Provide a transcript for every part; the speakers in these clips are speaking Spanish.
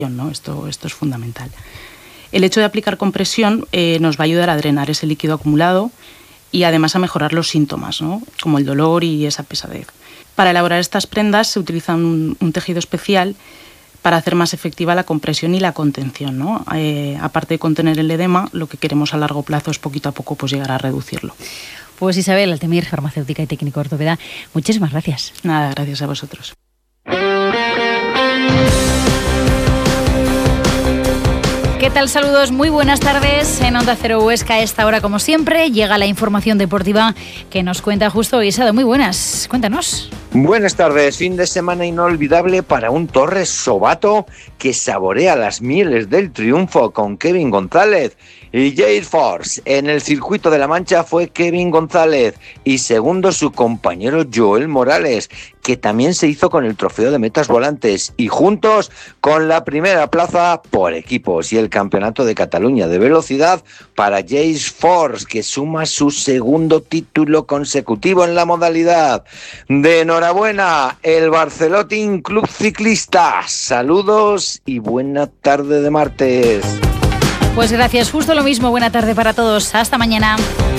¿no? Esto es fundamental. El hecho de aplicar compresión nos va a ayudar a drenar ese líquido acumulado y además a mejorar los síntomas, ¿no? Como el dolor y esa pesadez. Para elaborar estas prendas se utiliza un tejido especial para hacer más efectiva la compresión y la contención, ¿no? Aparte de contener el edema, lo que queremos a largo plazo es poquito a poco pues llegar a reducirlo. Pues Isabel Altemir, farmacéutica y técnico ortopeda, muchísimas gracias. Nada, gracias a vosotros. ¿Qué tal? Saludos, muy buenas tardes. En Onda Cero Huesca, a esta hora, como siempre, llega la información deportiva que nos cuenta justo Isado. Muy buenas, cuéntanos. Buenas tardes, fin de semana inolvidable para un Torres Sobato que saborea las mieles del triunfo con Kevin González y Jade Force. En el circuito de La Mancha fue Kevin González y segundo su compañero Joel Morales, que también se hizo con el trofeo de metas volantes y juntos con la primera plaza por equipos y el campeonato de Cataluña de velocidad para Jade Force, que suma su segundo título consecutivo en la modalidad. De enhorabuena, el Barcelotin Club Ciclista. Saludos y buena tarde de martes. Pues gracias, justo lo mismo. Buena tarde para todos. Hasta mañana.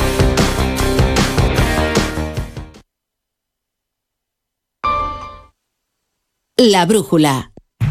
La brújula.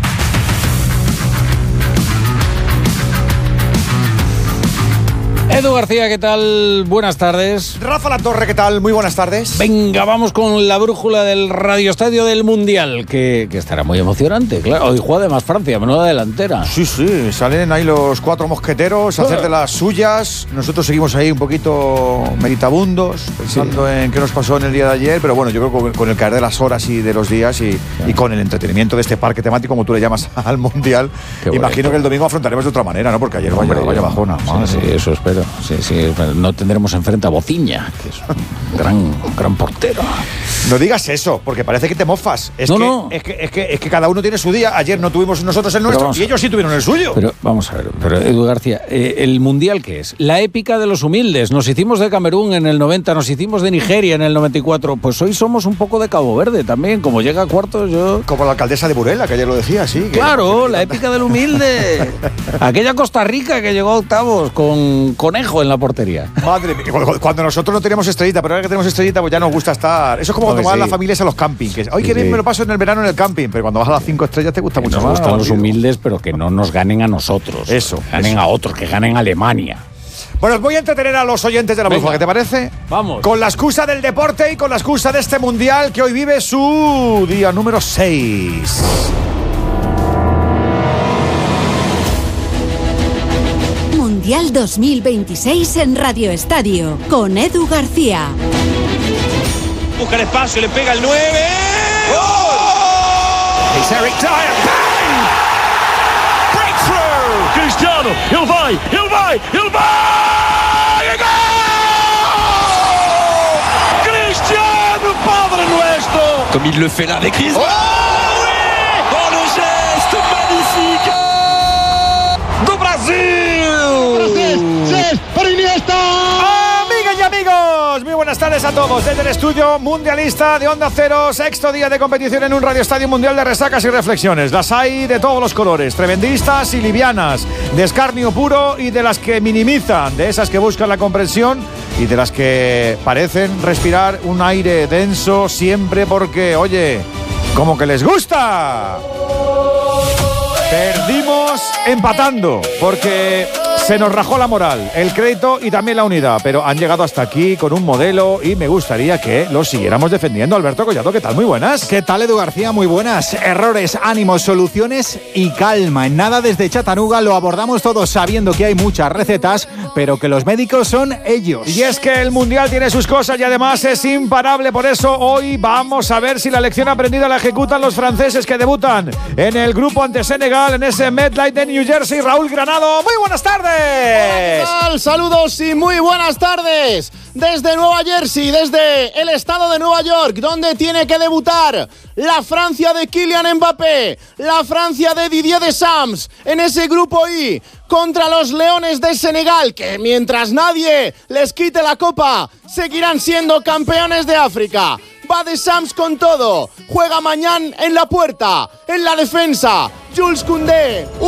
Edu García, ¿qué tal? Buenas tardes. Rafa Latorre, ¿qué tal? Muy buenas tardes. Venga, vamos con la brújula del Radio Estadio del Mundial, que estará muy emocionante, claro. Hoy juega además Francia, menuda delantera. Sí, salen ahí los cuatro mosqueteros a hacer de las suyas. Nosotros seguimos ahí un poquito meditabundos, pensando en qué nos pasó en el día de ayer, pero bueno, yo creo que con el caer de las horas y de los días y con el entretenimiento de este parque temático, como tú le llamas al Mundial, imagino que el domingo afrontaremos de otra manera, ¿no? Porque ayer vaya bajona. Sí, eso espero. Sí, no tendremos enfrente a Bociña, que es un gran portero. No digas eso, porque parece que te mofas. Es que cada uno tiene su día. Ayer no tuvimos nosotros el nuestro y ellos sí tuvieron el suyo. Pero vamos a ver, Edu García, ¿el Mundial qué es? La épica de los humildes. Nos hicimos de Camerún en el 90, nos hicimos de Nigeria en el 94. Pues hoy somos un poco de Cabo Verde también. Como llega a cuartos, yo... Como la alcaldesa de Burela, que ayer lo decía, sí. Claro, la épica del humilde. Aquella Costa Rica que llegó a octavos con Conejo en la portería. Madre mía, cuando nosotros no teníamos estrellita, pero ahora que tenemos estrellita, pues ya nos gusta estar. Eso es como cuando van las familias a los campings. Hoy que bien me lo paso en el verano en el camping, pero cuando vas a las 5 estrellas te gusta mucho más. Nos gustan los humildes, pero que no nos ganen a nosotros. Eso. Ganen a otros, que ganen a Alemania. Bueno, os voy a entretener a los oyentes de la brújula, ¿qué te parece? Vamos. Con la excusa del deporte y con la excusa de este Mundial que hoy vive su día número 6. Mundial 2026 en Radio Estadio, con Edu García. Busca el espacio, le pega el 9. ¡Gol! Es Eric Dyer. ¡Bang! Breakthrough! Cristiano, ele vai! E gol! Cristiano, Padre Nuestro! Comme il le fait là avec Griezmann. Oh, le geste magnifique do Brasil! Para Iniesta. Amigas y amigos, muy buenas tardes a todos desde el estudio mundialista de Onda Cero, sexto día de competición en un Radio Estadio Mundial de resacas y reflexiones. Las hay de todos los colores, tremendistas y livianas, de escarnio puro y de las que minimizan, de esas que buscan la comprensión y de las que parecen respirar un aire denso siempre porque, oye, como que les gusta. Perdimos empatando porque se nos rajó la moral, el crédito y también la unidad, pero han llegado hasta aquí con un modelo y me gustaría que lo siguiéramos defendiendo. Alberto Collado, ¿qué tal? Muy buenas. ¿Qué tal, Edu García? Muy buenas. Errores, ánimos, soluciones y calma. En nada desde Chattanooga lo abordamos todos sabiendo que hay muchas recetas, pero que los médicos son ellos. Y es que el Mundial tiene sus cosas y además es imparable, por eso hoy vamos a ver si la lección aprendida la ejecutan los franceses que debutan en el grupo ante Senegal en ese MetLife de New Jersey. Raúl Granado, muy buenas tardes. Hola, ¿qué tal? Saludos y muy buenas tardes desde Nueva Jersey, desde el estado de Nueva York, donde tiene que debutar la Francia de Kylian Mbappé, la Francia de Didier Deschamps, en ese grupo I, contra los Leones de Senegal, que mientras nadie les quite la copa, seguirán siendo campeones de África. Va Deschamps con todo, juega mañana en la puerta, en la defensa, Jules Koundé.